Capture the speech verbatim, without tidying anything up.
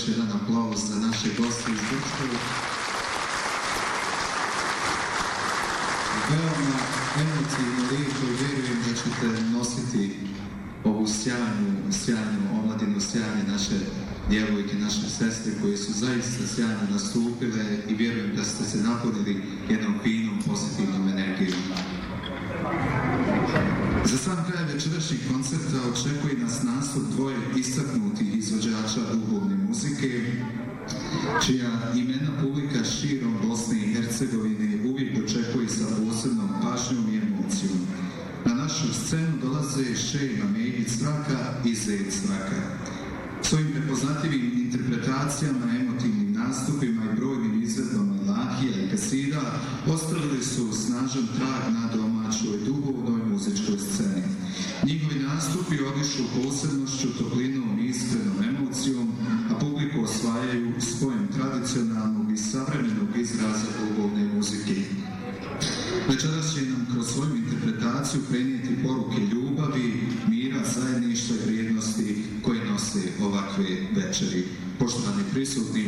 još jedan aplauz za naše goste iz Brčkova. Veoma emotivno, lijepo i vjerujem da ćete nositi ovu sjajnu, sjajnu omladinu, sjajne naše djevojke, naše sestre koje su zaista sjajno nastupile i vjerujem da ste se napunili jednom finom, pozitivnom energijom. Za sam kraj večerašnjeg koncerta očekuje nas nastup dvoje istaknutih izvođača duhovne muzike, čija imena publika širom Bosne i Hercegovine uvijek dočekuje sa posebnom pažnjom i emocijom. Na našu scenu dolaze Šejma Mejić Zraka i Zec Zraka. Svojim prepoznatljivim interpretacijama, emotivnim nastupima i brojnim izvedbama Lahija i Kasida ostavili su snažan trag na domaćoj duhovnoj muzičkoj sceni. Njihovi nastupi odišu posebnošću, toplinom i iskrenom emocijom, a publiku osvajaju spojem tradicionalnog i savremenog izraza duhovne muzike. Večeras će nam kroz svoju interpretaciju prenijeti poruke ljubavi, mira, zajedništva i vrijednosti koje nose ovakve večeri. Poštovani prisutni,